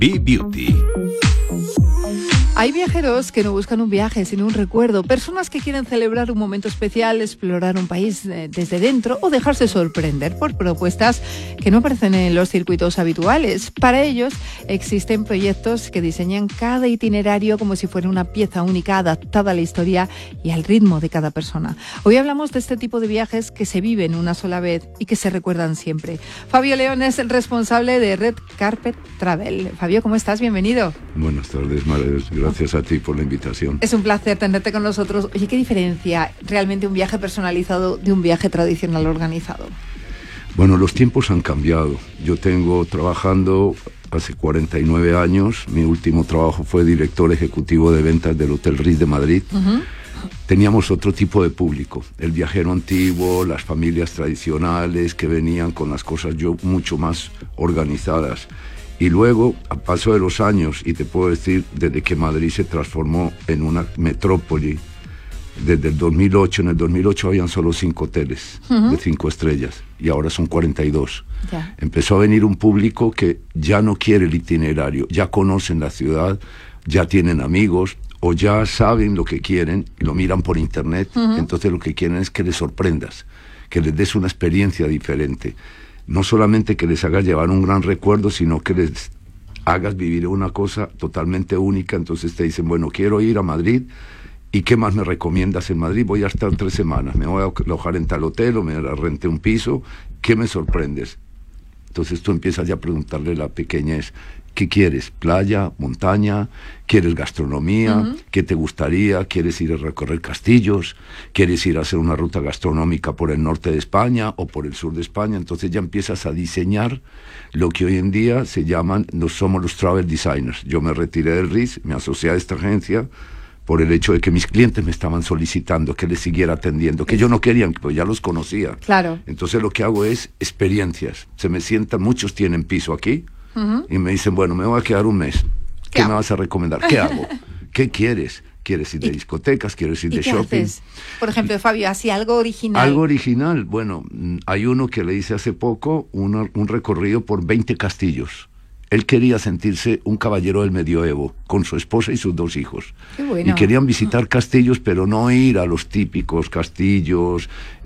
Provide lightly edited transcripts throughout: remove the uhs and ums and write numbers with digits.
B-Beauty. Hay viajeros que no buscan un viaje, sino un recuerdo. Personas que quieren celebrar un momento especial, explorar un país desde dentro o dejarse sorprender por propuestas que no aparecen en los circuitos habituales. Para ellos existen proyectos que diseñan cada itinerario como si fuera una pieza única adaptada a la historia y al ritmo de cada persona. Hoy hablamos de este tipo de viajes que se viven una sola vez y que se recuerdan siempre. Fabio León es el responsable de Red Carpet Travel. Fabio, ¿cómo estás? Bienvenido. Buenas tardes, María. Gracias a ti por la invitación. Es un placer tenerte con nosotros. Oye, ¿qué diferencia realmente un viaje personalizado de un viaje tradicional organizado? Bueno, los tiempos han cambiado. Yo tengo trabajando hace 49 años. Mi último trabajo fue director ejecutivo de ventas del Hotel Ritz de Madrid. Teníamos otro tipo de público, el viajero antiguo, las familias tradicionales que venían con las cosas mucho más organizadas. Y luego, a paso de los años, y te puedo decir, desde que Madrid se transformó en una metrópoli, desde el 2008, en el 2008 habían solo 5 hoteles de 5 estrellas, y ahora son 42. Ya. Empezó a venir un público que ya no quiere el itinerario, ya conocen la ciudad, ya tienen amigos, o ya saben lo que quieren, lo miran por internet, entonces lo que quieren es que les sorprendas, que les des una experiencia diferente. No solamente que les hagas llevar un gran recuerdo, sino que les hagas vivir una cosa totalmente única. Entonces te dicen, bueno, quiero ir a Madrid, ¿y qué más me recomiendas en Madrid? Voy a estar 3 semanas, me voy a alojar en tal hotel o me renté un piso, ¿qué me sorprendes? Entonces tú empiezas ya a preguntarle a la pequeñez, ¿qué quieres? ¿Playa? ¿Montaña? ¿Quieres gastronomía? ¿Qué te gustaría? ¿Quieres ir a recorrer castillos? ¿Quieres ir a hacer una ruta gastronómica por el norte de España o por el sur de España? Entonces ya empiezas a diseñar lo que hoy en día se llaman, somos los travel designers. Yo me retiré del Ritz, me asocié a esta agencia por el hecho de que mis clientes me estaban solicitando que les siguiera atendiendo, que ellos no querían, pues ya los conocía. Claro. Entonces lo que hago es experiencias. Se me sientan, muchos tienen piso aquí, y me dicen, bueno, me voy a quedar un mes. ¿Qué me vas a recomendar? ¿Qué hago? ¿Qué quieres? ¿Quieres ir de discotecas? ¿Quieres ir de shopping? Haces? Por ejemplo, Fabio, así algo original. Algo original. Bueno, hay uno que le hice hace poco, un recorrido por 20 castillos. Él quería sentirse un caballero del medioevo, con su esposa y sus 2 hijos. Qué bueno. Y querían visitar castillos, pero no ir a los típicos castillos,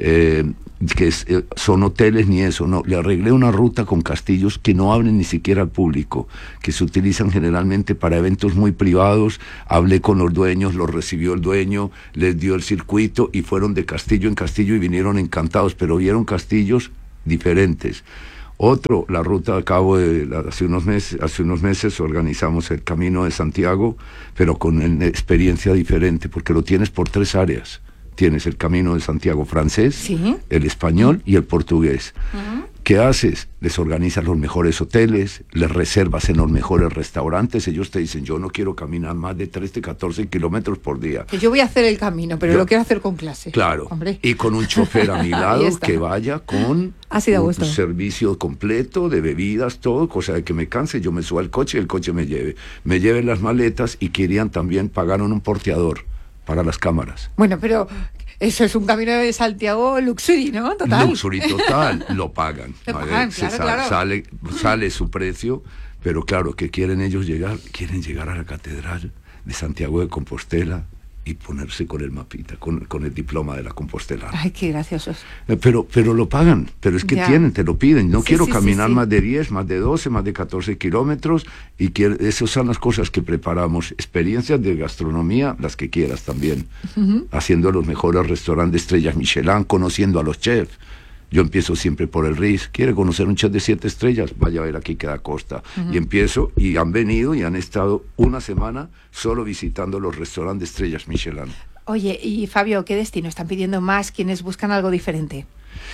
son hoteles ni eso, no. Le arreglé una ruta con castillos que no abren ni siquiera al público, que se utilizan generalmente para eventos muy privados. Hablé con los dueños, los recibió el dueño, les dio el circuito y fueron de castillo en castillo y vinieron encantados, pero vieron castillos diferentes. Otro, la ruta hace unos meses organizamos el Camino de Santiago, pero con una experiencia diferente, porque lo tienes por 3 áreas. Tienes el Camino de Santiago francés, ¿sí?, el español y el portugués. ¿Qué haces? Les organizas los mejores hoteles, les reservas en los mejores restaurantes. Ellos te dicen, yo no quiero caminar más de 13, 14 kilómetros por día. Que yo voy a hacer el camino, pero lo quiero hacer con clase. Claro. Hombre. Y con un chofer a mi lado que vaya con un servicio completo de bebidas, todo, cosa de que me canse, yo me suba al coche y el coche me lleve las maletas, y querían también, pagaron un porteador para las cámaras. Bueno, pero eso es un Camino de Santiago luxury, ¿no? Total. Luxury total, lo pagan. Pagan, claro. Sale su precio, pero claro, ¿qué quieren ellos llegar? Quieren llegar a la Catedral de Santiago de Compostela y ponerse con el mapita, con el diploma de la Compostelana. Ay, qué graciosos. Pero lo pagan, pero es que te lo piden. No quiero caminar más de 10, más de 12, más de 14 kilómetros, y esas son las cosas que preparamos. Experiencias de gastronomía, las que quieras también. Haciendo los mejores restaurantes estrellas Michelin, conociendo a los chefs. Yo empiezo siempre por el Ritz. ¿Quiere conocer un chef de 7 estrellas? Vaya a ver aquí queda Costa. Y empiezo, y han venido y han estado una semana solo visitando los restaurantes estrellas Michelin. Oye, y Fabio, ¿qué destino están pidiendo más quienes buscan algo diferente?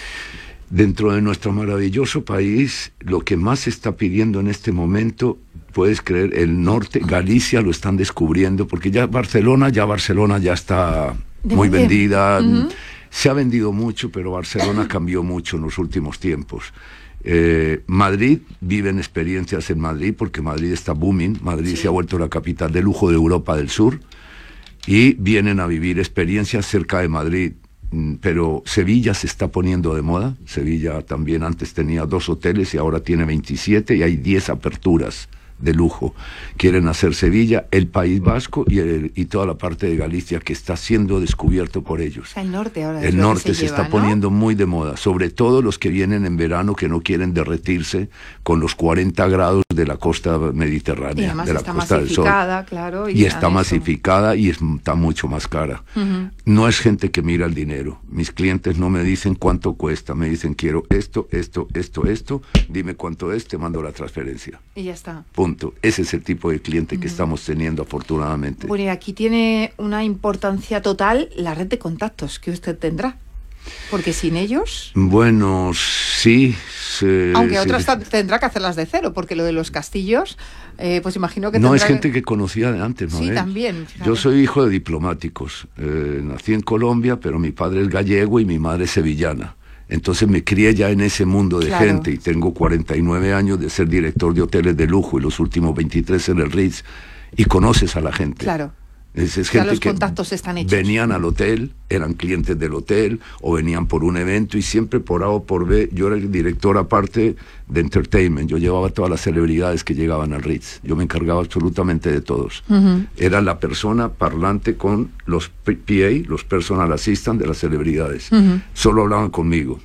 Dentro de nuestro maravilloso país, lo que más se está pidiendo en este momento, puedes creer, el norte, Galicia lo están descubriendo, porque ya Barcelona ya está muy vendida. Se ha vendido mucho, pero Barcelona cambió mucho en los últimos tiempos. Madrid, viven experiencias en Madrid, porque Madrid está booming. Madrid se ha vuelto la capital de lujo de Europa del Sur, y vienen a vivir experiencias cerca de Madrid. Pero Sevilla se está poniendo de moda. Sevilla también antes tenía 2 hoteles y ahora tiene 27, y hay 10 aperturas de lujo. Quieren hacer Sevilla, el País Vasco y toda la parte de Galicia que está siendo descubierto por ellos. O sea, el norte ahora. El norte se está poniendo muy de moda, sobre todo los que vienen en verano que no quieren derretirse con los 40 grados de la costa mediterránea, y además de la está costa del sol. Claro, y está masificada y está mucho más cara. No es gente que mira el dinero. Mis clientes no me dicen cuánto cuesta, me dicen quiero esto, dime cuánto es, te mando la transferencia. Y ya está. Punto. Ese es el tipo de cliente que estamos teniendo afortunadamente. Bueno, y aquí tiene una importancia total la red de contactos que usted tendrá. Porque sin ellos... Bueno, sí. Aunque otras tendrá que hacerlas de cero, porque lo de los castillos, pues imagino que no, tendrá... es gente que conocía de antes, ¿no? Sí, también. Fíjate. Yo soy hijo de diplomáticos. Nací en Colombia, pero mi padre es gallego y mi madre es sevillana. Entonces me crié ya en ese mundo de gente y tengo 49 años de ser director de hoteles de lujo y los últimos 23 en el Ritz, y conoces a la gente. Claro. Es ya gente los que contactos están hechos. Venían al hotel, eran clientes del hotel o venían por un evento y siempre por A o por B. Yo era el director aparte de entertainment, yo llevaba todas las celebridades que llegaban al Ritz, yo me encargaba absolutamente de todos. Era la persona parlante con los PA, los personal assistant de las celebridades. Solo hablaban conmigo.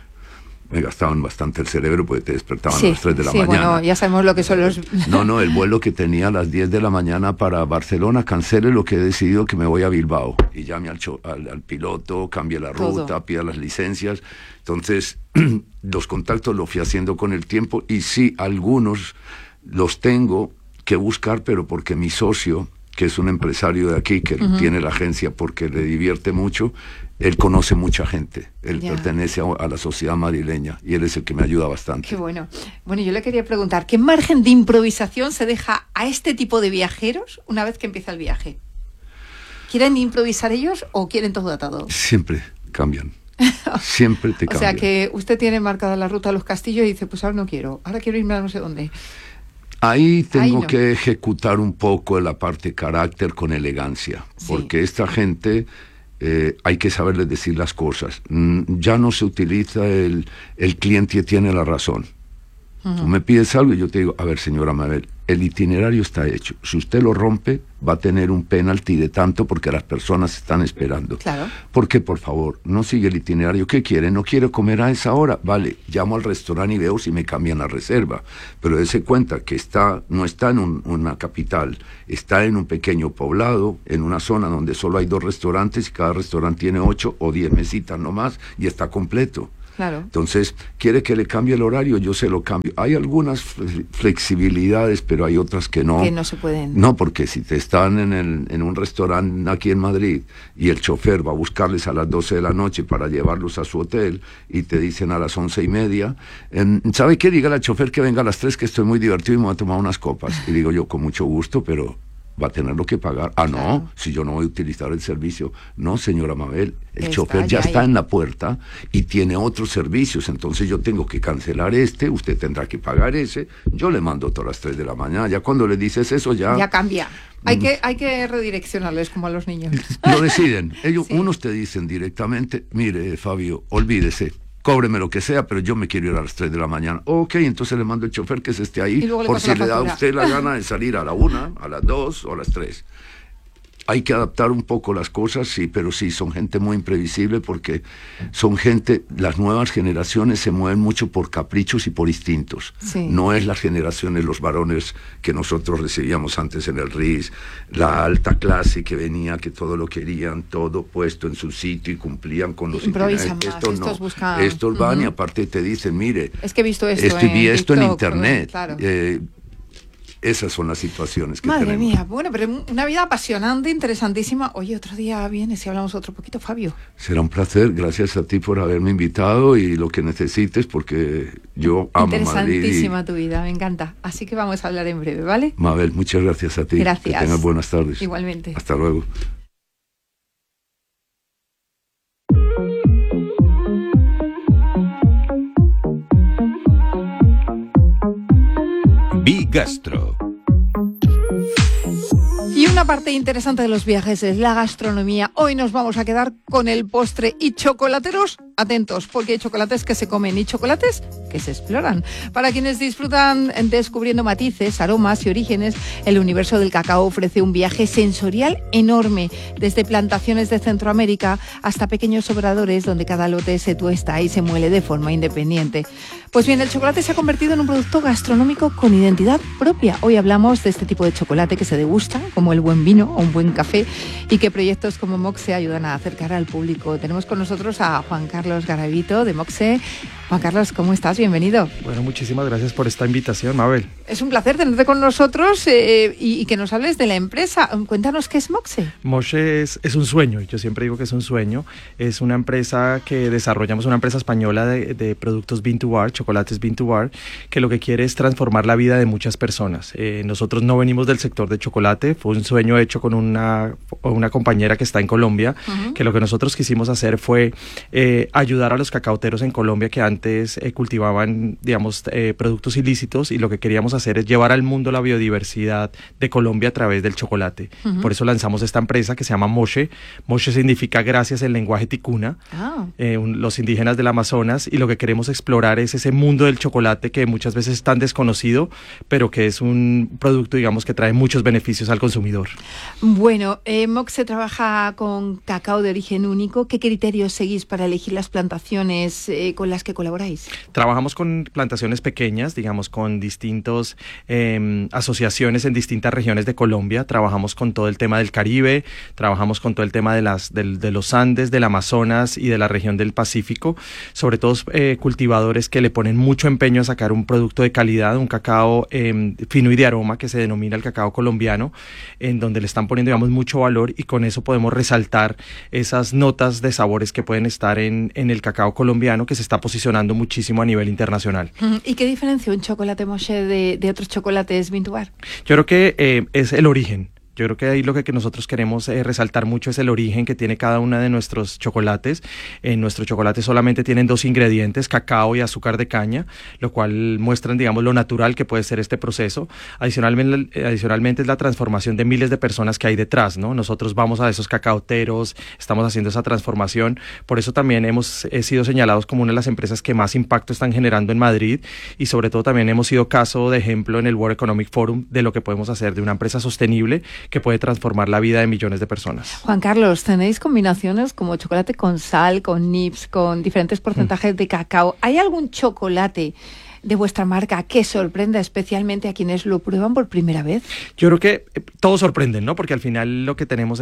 Me gastaban bastante el cerebro porque te despertaban a las 3 de la mañana. Bueno, ya sabemos lo que son los... No, el vuelo que tenía a las 10 de la mañana para Barcelona, cancele lo que he decidido que me voy a Bilbao. Y llame al piloto, cambie la ruta, pida las licencias. Entonces, los contactos los fui haciendo con el tiempo y sí, algunos los tengo que buscar, pero porque mi socio, que es un empresario de aquí, que tiene la agencia porque le divierte mucho, él conoce mucha gente, él pertenece a la sociedad madrileña y él es el que me ayuda bastante. Qué bueno. Bueno, yo le quería preguntar, ¿qué margen de improvisación se deja a este tipo de viajeros una vez que empieza el viaje? ¿Quieren improvisar ellos o quieren todo atado? Siempre cambian. Siempre te cambian. O sea que usted tiene marcada la ruta a los castillos y dice, pues ahora no quiero, ahora quiero irme a no sé dónde. Ahí tengo que ejecutar un poco la parte carácter con elegancia, porque esta gente hay que saberles decir las cosas. Ya no se utiliza el cliente tiene la razón. Tú me pides algo y yo te digo, a ver, señora Mabel, el itinerario está hecho. Si usted lo rompe, va a tener un penalti de tanto porque las personas están esperando. Claro. Porque, por favor, no sigue el itinerario. ¿Qué quiere? ¿No quiere comer a esa hora? Vale, llamo al restaurante y veo si me cambian la reserva. Pero dése cuenta que no está en una capital, está en un pequeño poblado, en una zona donde solo hay 2 restaurantes y cada restaurante tiene 8 o 10 mesitas nomás y está completo. Claro. Entonces, ¿quiere que le cambie el horario? Yo se lo cambio. Hay algunas flexibilidades, pero hay otras que no. Que no se pueden. No, porque si te están en un restaurante aquí en Madrid y el chofer va a buscarles a las 12 de la noche para llevarlos a su hotel y te dicen a las 11:30, ¿sabe qué? Dígale al chofer que venga a las 3 que estoy muy divertido y me voy a tomar unas copas. Y digo yo, con mucho gusto, pero va a tenerlo que pagar. Ah, no, claro. Si yo no voy a utilizar el servicio. No, señora Mabel, el chofer ya está en la puerta y tiene otros servicios, entonces yo tengo que cancelar usted tendrá que pagar ese, yo le mando todas las 3 de la mañana, ya cuando le dices eso ya cambia. Hay que redireccionarles como a los niños. Lo deciden. Ellos, unos te dicen directamente, mire, Fabio, olvídese, cóbreme lo que sea, pero yo me quiero ir a las 3 de la mañana. Ok, entonces le mando el chofer que se esté ahí, por si le da a usted la gana de salir a la 1, a las 2 o a las 3. Hay que adaptar un poco las cosas, sí, pero sí, son gente muy imprevisible porque son gente, las nuevas generaciones se mueven mucho por caprichos y por instintos. Sí. No es las generaciones, los varones que nosotros recibíamos antes en el RIS, la alta clase que venía, que todo lo querían, todo puesto en su sitio y cumplían con los improvisan más, estos van y aparte te dicen, mire, es que he visto esto vi esto en TikTok, internet. Claro. Esas son las situaciones que Madre tenemos. Madre mía, bueno, pero una vida apasionante, interesantísima. Oye, otro día vienes y hablamos otro poquito, Fabio. Será un placer, gracias a ti por haberme invitado y lo que necesites, porque yo amo Madrid. Interesantísima tu vida, me encanta. Así que vamos a hablar en breve, ¿vale? Mabel, muchas gracias a ti. Gracias. Que tengas buenas tardes. Igualmente. Hasta luego. Bigastro. Y Una parte interesante de los viajes es la gastronomía. Hoy nos vamos a quedar con el postre y chocolateros, atentos, porque hay chocolates que se comen y chocolates que se exploran. Para quienes disfrutan descubriendo matices, aromas y orígenes, el universo del cacao ofrece un viaje sensorial enorme, desde plantaciones de Centroamérica hasta pequeños obradores donde cada lote se tuesta y se muele de forma independiente. Pues bien, el chocolate se ha convertido en un producto gastronómico con identidad propia. Hoy hablamos de este tipo de chocolate que se degusta, como el buen vino o un buen café, y que proyectos como Moxe ayudan a acercar al público. Tenemos con nosotros a Juan Carlos Garavito de Moxe. Juan Carlos, ¿cómo estás? Bienvenido. Bueno, muchísimas gracias por esta invitación, Mabel. Es un placer tenerte con nosotros y que nos hables de la empresa. Cuéntanos qué es Moxe. Moxe es un sueño, yo siempre digo que es un sueño. Es una empresa que desarrollamos, una empresa española de productos bean to bar, chocolates bean to bar, que lo que quiere es transformar la vida de muchas personas. Nosotros no venimos del sector de chocolate, fue un sueño hecho con una compañera que está en Colombia, que lo que nosotros quisimos hacer fue ayudar a los cacauteros en Colombia que antes cultivaban, digamos, productos ilícitos, y lo que queríamos hacer es llevar al mundo la biodiversidad de Colombia a través del chocolate. Por eso lanzamos esta empresa que se llama Moxe. Moxe significa gracias en lenguaje ticuna, los indígenas del Amazonas, y lo que queremos explorar es ese mundo del chocolate que muchas veces es tan desconocido, pero que es un producto, digamos, que trae muchos beneficios al consumidor. Bueno, Moxe trabaja con cacao de origen único. ¿Qué criterios seguís para elegir las plantaciones con las que colaboráis? Trabajamos con plantaciones pequeñas, digamos, con distintas asociaciones en distintas regiones de Colombia. Trabajamos con todo el tema del Caribe, trabajamos con todo el tema de los Andes, del Amazonas y de la región del Pacífico, sobre todo cultivadores que le ponen mucho empeño a sacar un producto de calidad, un cacao fino y de aroma que se denomina el cacao colombiano, en donde le están poniendo, digamos, mucho valor, y con eso podemos resaltar esas notas de sabores que pueden estar en el cacao colombiano, que se está posicionando muchísimo a nivel internacional. ¿Y qué diferencia un chocolate Moxe de otros chocolates bean to bar? Yo creo que es el origen. Yo creo que ahí lo que nosotros queremos resaltar mucho es el origen que tiene cada uno de nuestros chocolates. Nuestros chocolates solamente tienen 2 ingredientes, cacao y azúcar de caña, lo cual muestran, digamos, lo natural que puede ser este proceso. Adicionalmente es la transformación de miles de personas que hay detrás, ¿no? Nosotros vamos a esos cacaoteros, estamos haciendo esa transformación. Por eso también hemos sido señalados como una de las empresas que más impacto están generando en Madrid, y sobre todo también hemos sido caso de ejemplo en el World Economic Forum de lo que podemos hacer de una empresa sostenible que puede transformar la vida de millones de personas. Juan Carlos, tenéis combinaciones como chocolate con sal, con nibs, con diferentes porcentajes de cacao. ¿Hay algún chocolate de vuestra marca que sorprenda especialmente a quienes lo prueban por primera vez? Yo creo que todos sorprenden, ¿no? Porque al final lo que tenemos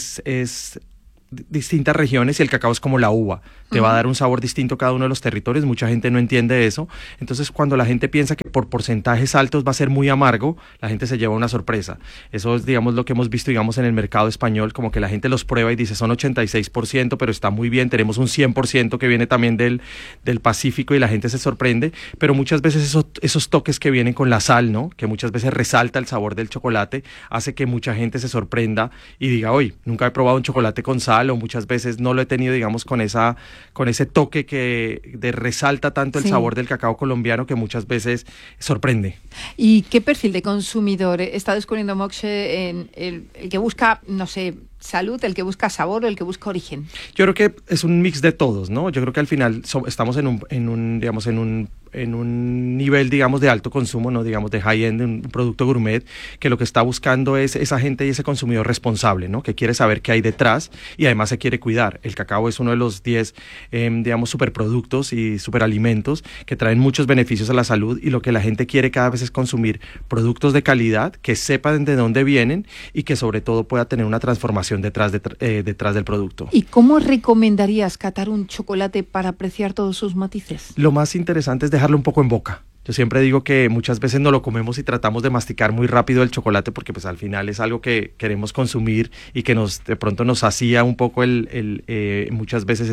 es distintas regiones, y el cacao es como la uva, te va a dar un sabor distinto a cada uno de los territorios. Mucha gente no entiende eso, entonces cuando la gente piensa que por porcentajes altos va a ser muy amargo, la gente se lleva una sorpresa. Eso es, digamos, lo que hemos visto, digamos, en el mercado español, como que la gente los prueba y dice son 86%, pero está muy bien, tenemos un 100% que viene también del Pacífico, y la gente se sorprende, pero muchas veces esos toques que vienen con la sal, ¿no? Que muchas veces resalta el sabor del chocolate, hace que mucha gente se sorprenda y diga, oye, nunca he probado un chocolate con sal, o muchas veces no lo he tenido, digamos, con ese toque que resalta tanto el sabor del cacao colombiano, que muchas veces sorprende. ¿Y qué perfil de consumidor está descubriendo Moxe en el que busca, no sé, salud, el que busca sabor o el que busca origen? Yo creo que es un mix de todos, ¿no? Yo creo que al final estamos en un nivel, digamos, de alto consumo, no digamos de high-end, un producto gourmet, que lo que está buscando es esa gente y ese consumidor responsable, ¿no? Que quiere saber qué hay detrás y además se quiere cuidar. El cacao es uno de los 10, digamos, superproductos y superalimentos que traen muchos beneficios a la salud, y lo que la gente quiere cada vez es consumir productos de calidad, que sepan de dónde vienen y que sobre todo pueda tener una transformación detrás del producto. ¿Y cómo recomendarías catar un chocolate para apreciar todos sus matices? Lo más interesante es dejarlo un poco en boca. Yo siempre digo que muchas veces no lo comemos y tratamos de masticar muy rápido el chocolate, porque pues al final es algo que queremos consumir y que de pronto nos hacía un poco muchas veces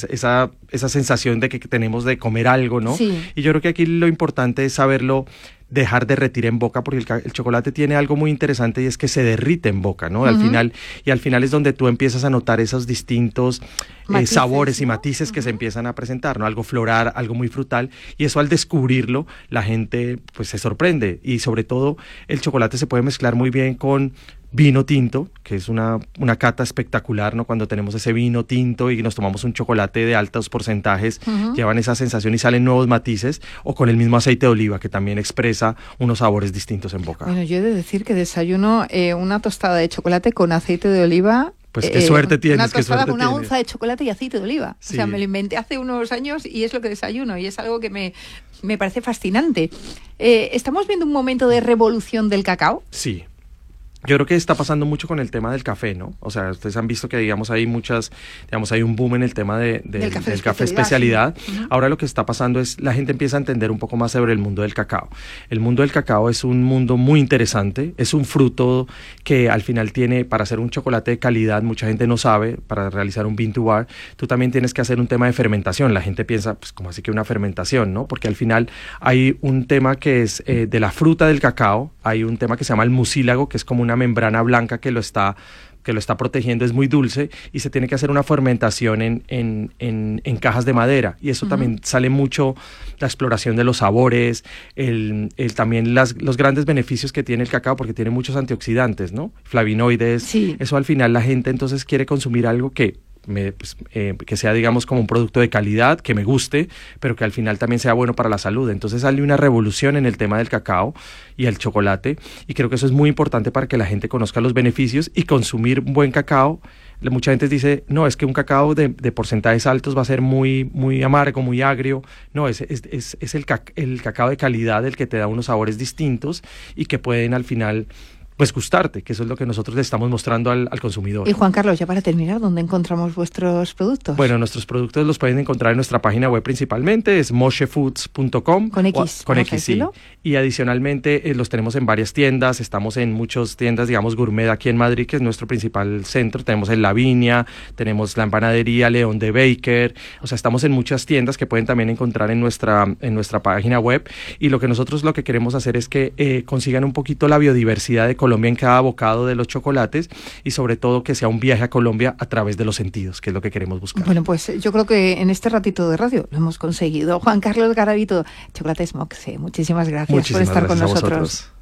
esa sensación de que tenemos de comer algo, ¿no? Sí. Y yo creo que aquí lo importante es saberlo dejar derretir en boca, porque el chocolate tiene algo muy interesante y es que se derrite en boca, ¿no? Al final es donde tú empiezas a notar esos distintos matices, sabores, ¿no? Y matices que se empiezan a presentar, ¿no? Algo floral, algo muy frutal, y eso al descubrirlo la gente pues se sorprende, y sobre todo el chocolate se puede mezclar muy bien con vino tinto, que es una cata espectacular, ¿no? Cuando tenemos ese vino tinto y nos tomamos un chocolate de altos porcentajes, llevan esa sensación y salen nuevos matices, o con el mismo aceite de oliva, que también expresa unos sabores distintos en boca. Bueno, yo he de decir que desayuno una tostada de chocolate con aceite de oliva. Pues qué suerte tienes. Una tostada con una tienes. onza de chocolate y aceite de oliva. Sí. O sea, me lo inventé hace unos años y es lo que desayuno, y es algo que me parece fascinante. ¿Estamos viendo un momento de revolución del cacao? Sí. Yo creo que está pasando mucho con el tema del café, ¿no? O sea, ustedes han visto que, digamos, hay un boom en el tema del café especialidad. Sí. Ahora lo que está pasando es, la gente empieza a entender un poco más sobre el mundo del cacao. El mundo del cacao es un mundo muy interesante, es un fruto que al final tiene, para hacer un chocolate de calidad, mucha gente no sabe, para realizar un bean to bar, tú también tienes que hacer un tema de fermentación. La gente piensa, pues, ¿cómo así que una fermentación, no? Porque al final hay un tema que es de la fruta del cacao, hay un tema que se llama el mucílago, que es como una membrana blanca que lo está protegiendo, es muy dulce, y se tiene que hacer una fermentación en cajas de madera, y eso también sale mucho la exploración de los sabores, también los grandes beneficios que tiene el cacao, porque tiene muchos antioxidantes, ¿no? Flavonoides. Sí. Eso al final la gente entonces quiere consumir algo que sea, digamos, como un producto de calidad, que me guste, pero que al final también sea bueno para la salud. Entonces sale una revolución en el tema del cacao y el chocolate, y creo que eso es muy importante para que la gente conozca los beneficios y consumir un buen cacao. Mucha gente dice, no, es que un cacao de porcentajes altos va a ser muy, muy amargo, muy agrio. No, es el cacao de calidad el que te da unos sabores distintos y que pueden al final pues gustarte, que eso es lo que nosotros le estamos mostrando al consumidor. Y Juan Carlos, ya para terminar, ¿dónde encontramos vuestros productos? Bueno, nuestros productos los pueden encontrar en nuestra página web principalmente, es moshefoods.com. Con X. Con X, sí. Y adicionalmente los tenemos en varias tiendas, estamos en muchas tiendas, digamos, gourmet aquí en Madrid, que es nuestro principal centro. Tenemos en La Viña, tenemos la empanadería León de Baker, o sea, estamos en muchas tiendas que pueden también encontrar en nuestra página web, y lo que nosotros lo que queremos hacer es que consigan un poquito la biodiversidad de Colombia en cada bocado de los chocolates, y sobre todo que sea un viaje a Colombia a través de los sentidos, que es lo que queremos buscar. Bueno, pues yo creo que en este ratito de radio lo hemos conseguido. Juan Carlos Garavito, Chocolates Moxe, muchísimas gracias por estar con nosotros.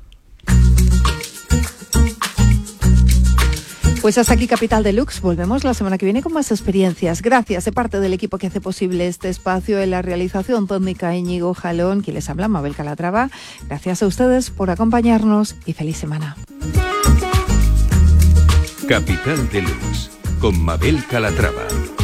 Pues hasta aquí Capital Deluxe. Volvemos la semana que viene con más experiencias. Gracias de parte del equipo que hace posible este espacio, en la realización técnica Íñigo Jalón, quien les habla, Mabel Calatrava. Gracias a ustedes por acompañarnos y feliz semana. Capital Deluxe con Mabel Calatrava.